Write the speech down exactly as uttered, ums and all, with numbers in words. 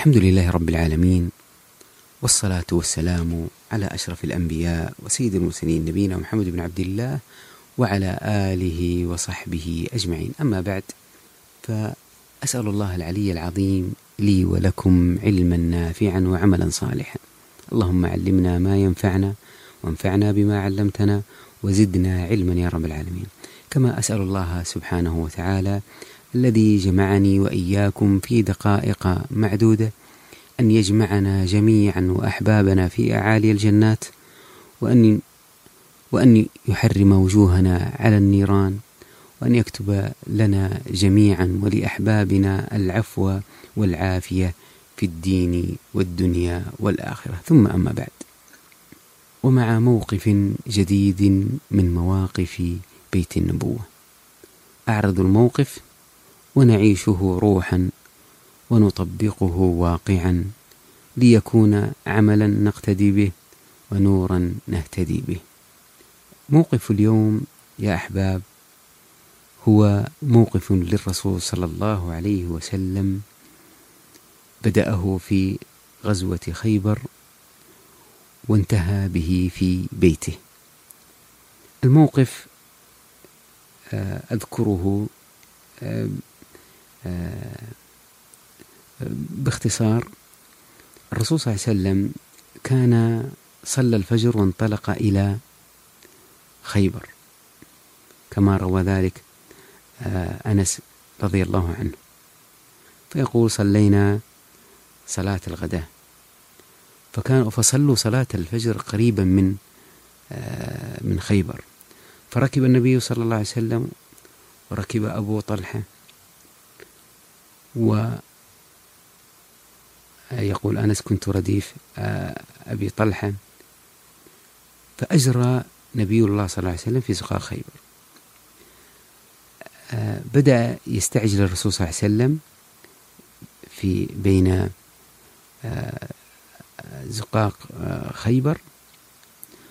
الحمد لله رب العالمين، والصلاة والسلام على أشرف الأنبياء وسيد المرسلين نبينا محمد بن عبد الله وعلى آله وصحبه أجمعين. أما بعد، فأسأل الله العلي العظيم لي ولكم علما نافعا وعملا صالحا. اللهم علمنا ما ينفعنا وانفعنا بما علمتنا وزدنا علما يا رب العالمين. كما أسأل الله سبحانه وتعالى الذي جمعني وإياكم في دقائق معدودة أن يجمعنا جميعا وأحبابنا في أعالي الجنات، وأن وأن يحرم وجوهنا على النيران، وأن يكتب لنا جميعا ولأحبابنا العفو والعافية في الدين والدنيا والآخرة. ثم أما بعد، ومع موقف جديد من مواقف بيت النبوة، أعرض الموقف ونعيشه روحا ونطبقه واقعا ليكون عملا نقتدي به ونورا نهتدي به. موقف اليوم يا أحباب هو موقف للرسول صلى الله عليه وسلم، بدأه في غزوة خيبر وانتهى به في بيته. الموقف أذكره باختصار. الرسول صلى الله عليه وسلم كان صلى الفجر وانطلق إلى خيبر، كما روى ذلك أنس رضي الله عنه، فيقول: صلينا صلاة الغداء، فكان فصلوا صلاة الفجر قريبا من من خيبر، فركب النبي صلى الله عليه وسلم وركب أبو طلحة، ويقول أنس: كنت رديف أبي طلحة، فأجرى نبي الله صلى الله عليه وسلم في سقاء خيبر. بدأ يستعجل الرسول صلى الله عليه وسلم في بين زقاق خيبر